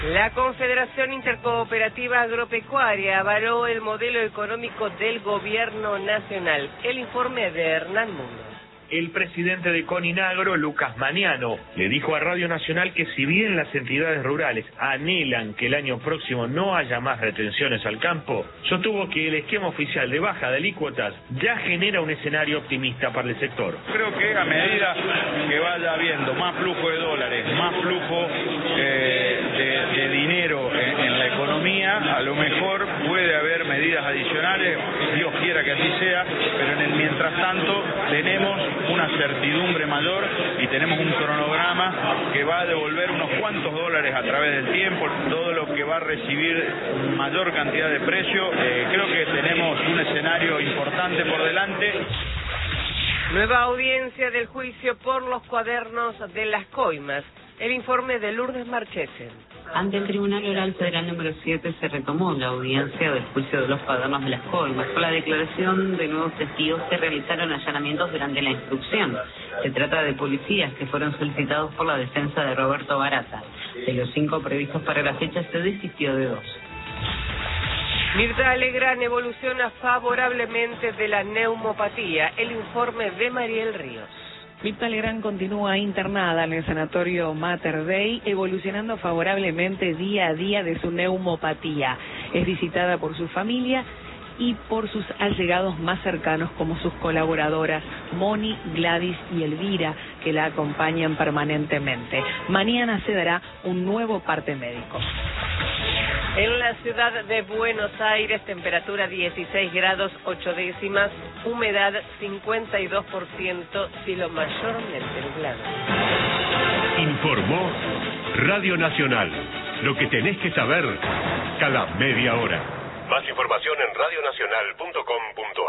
La Confederación Intercooperativa Agropecuaria avaló el modelo económico del Gobierno Nacional. El informe de Hernán Mundo. El presidente de Coninagro, Lucas Maniano, le dijo a Radio Nacional que si bien las entidades rurales anhelan que el año próximo no haya más retenciones al campo, sostuvo que el esquema oficial de baja de alícuotas ya genera un escenario optimista para el sector. Creo que a medida que vaya habiendo más flujo de dólares, más flujo de dinero en la economía, a lo mejor puede haber medidas adicionales, Dios quiera que así sea, pero en el mientras tanto tenemos una certidumbre mayor y tenemos un cronograma que va a devolver unos cuantos dólares a través del tiempo, todo lo que va a recibir mayor cantidad de precio. Creo que tenemos un escenario importante por delante. Nueva audiencia del juicio por los cuadernos de las coimas. El informe de Lourdes Marchesen. Ante el Tribunal Oral Federal número 7 se retomó la audiencia del juicio de los cuadernos de las coimas con la declaración de nuevos testigos que realizaron allanamientos durante la instrucción. Se trata de policías que fueron solicitados por la defensa de Roberto Barata. De los 5 previstos para la fecha se desistió de 2. Mirta Legrand evoluciona favorablemente de la neumopatía. El informe de Mariel Ríos. Mirta Legrand continúa internada en el sanatorio Mater Dei, evolucionando favorablemente día a día de su neumopatía. Es visitada por su familia y por sus allegados más cercanos como sus colaboradoras Moni, Gladys y Elvira, que la acompañan permanentemente. Mañana se dará un nuevo parte médico. En la ciudad de Buenos Aires, temperatura 16 grados 8 décimas, humedad 52%, cielo mayormente nublado. Informó Radio Nacional. Lo que tenés que saber cada media hora. Más información en radionacional.com.ar.